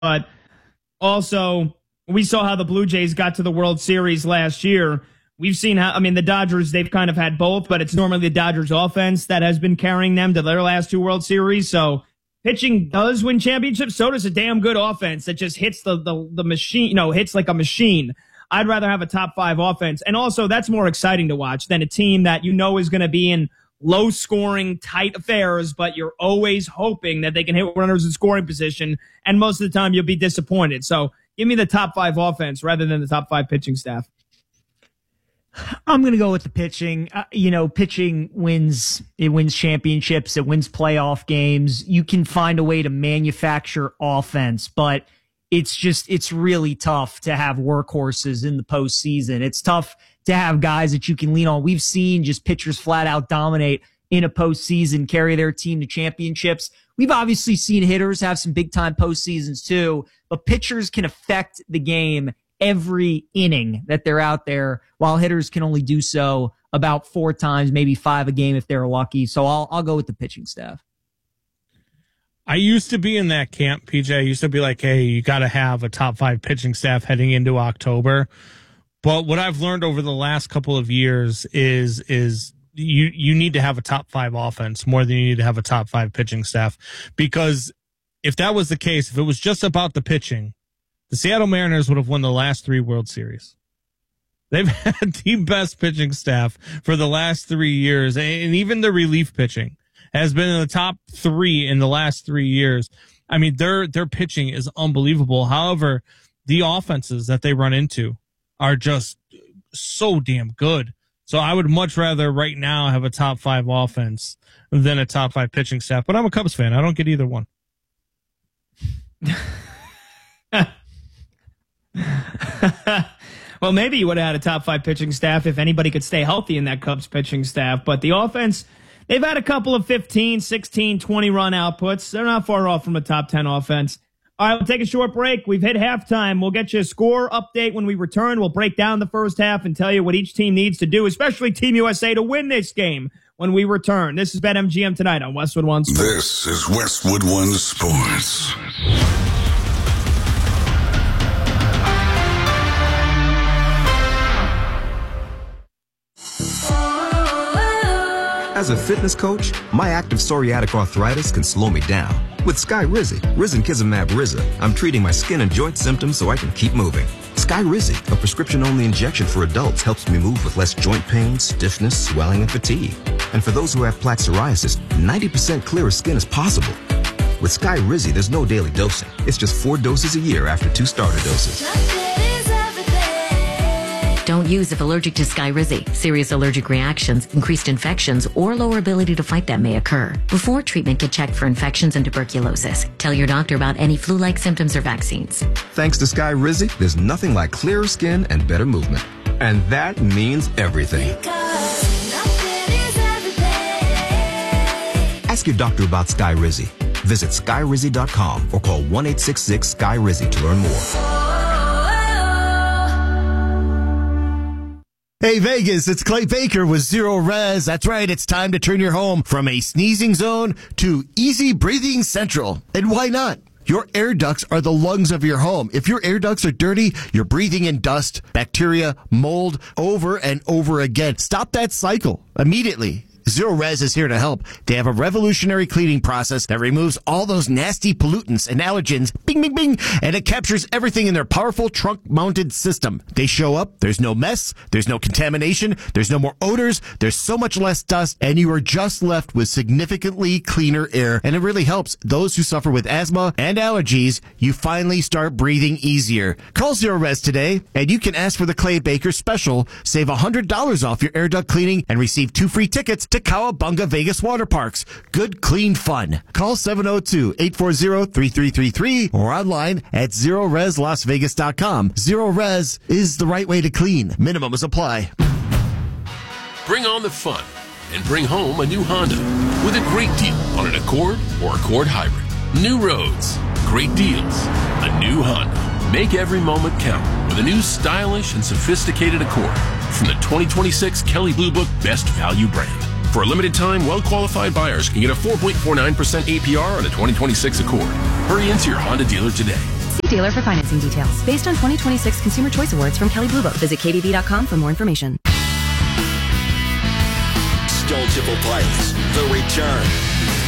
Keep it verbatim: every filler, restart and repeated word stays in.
but also we saw how the Blue Jays got to the World Series last year. We've seen how, I mean, the Dodgers, they've kind of had both, but it's normally the Dodgers offense that has been carrying them to their last two World Series. So pitching does win championships. So does a damn good offense that just hits the, the, the machine, you know, hits like a machine. I'd rather have a top five offense. And also that's more exciting to watch than a team that you know is going to be in low scoring, tight affairs, but you're always hoping that they can hit runners in scoring position. And most of the time you'll be disappointed. So give me the top five offense rather than the top five pitching staff. I'm going to go with the pitching. Uh, you know, pitching wins, it wins championships, it wins playoff games. You can find a way to manufacture offense, but it's just, it's really tough to have workhorses in the postseason. It's tough to have guys that you can lean on. We've seen just pitchers flat out dominate in a postseason, carry their team to championships. We've obviously seen hitters have some big time postseasons too, but pitchers can affect the game every inning that they're out there, while hitters can only do so about four times, maybe five a game if they're lucky. So I'll I'll go with the pitching staff. I used to be in that camp, P J. I used to be like, hey, you got to have a top five pitching staff heading into October. But what I've learned over the last couple of years is is you you need to have a top five offense more than you need to have a top five pitching staff. Because if that was the case, if it was just about the pitching, the Seattle Mariners would have won the last three World Series. They've had the best pitching staff for the last three years, and even the relief pitching has been in the top three in the last three years. I mean, their their pitching is unbelievable. However, the offenses that they run into are just so damn good. So I would much rather right now have a top five offense than a top five pitching staff. But I'm a Cubs fan. I don't get either one. Well, maybe you would have had a top five pitching staff if anybody could stay healthy in that Cubs pitching staff. But the offense, they've had a couple of fifteen, sixteen, twenty run outputs. They're not far off from a top ten offense. All right, we'll take a short break. We've hit halftime. We'll get you a score update when we return. We'll break down the first half and tell you what each team needs to do, especially Team U S A, to win this game when we return. This is BetMGM tonight on Westwood One Sports. This is Westwood One Sports. As a fitness coach, my active psoriatic arthritis can slow me down. With Skyrizi, Risankizumab Riza, I'm treating my skin and joint symptoms so I can keep moving. Skyrizi, a prescription-only injection for adults, helps me move with less joint pain, stiffness, swelling, and fatigue. And for those who have plaque psoriasis, ninety percent clearer skin is possible. With Skyrizi, there's no daily dosing. It's just four doses a year after two starter doses. Don't use if allergic to Skyrizi. Serious allergic reactions, increased infections, or lower ability to fight them may occur. Before treatment, get checked for infections and tuberculosis. Tell your doctor about any flu-like symptoms or vaccines. Thanks to Skyrizi, there's nothing like clearer skin and better movement. And that means everything. Ask your doctor about Skyrizi. Visit Skyrizi dot com or call one eight six six Sky Rizzi to learn more. Hey Vegas, it's Clay Baker with Zero Res. That's right, it's time to turn your home from a sneezing zone to easy breathing central. And why not? Your air ducts are the lungs of your home. If your air ducts are dirty, you're breathing in dust, bacteria, mold over and over again. Stop that cycle immediately. Zero Res is here to help. They have a revolutionary cleaning process that removes all those nasty pollutants and allergens, bing, bing, bing, and it captures everything in their powerful trunk-mounted system. They show up, there's no mess, there's no contamination, there's no more odors, there's so much less dust, and you are just left with significantly cleaner air, and it really helps those who suffer with asthma and allergies. You finally start breathing easier. Call Zero Res today, and you can ask for the Clay Baker special. Save one hundred dollars off your air duct cleaning and receive two free tickets to Cowabunga Vegas Water Parks. Good, clean fun. Call seven oh two, eight four zero, three three three three or online at zero res las vegas dot com. Zero Res is the right way to clean. Minimums apply. Bring on the fun and bring home a new Honda with a great deal on an Accord or Accord Hybrid. New roads, great deals, a new Honda. Make every moment count with a new stylish and sophisticated Accord from the twenty twenty-six Kelley Blue Book Best Value brand. For a limited time, well-qualified buyers can get a four point four nine percent A P R on a twenty twenty-six Accord. Hurry into your Honda dealer today. See dealer for financing details. Based on twenty twenty-six Consumer Choice Awards from Kelley Blue Book. Visit K B B dot com for more information. Stone Temple Pilots, The Return.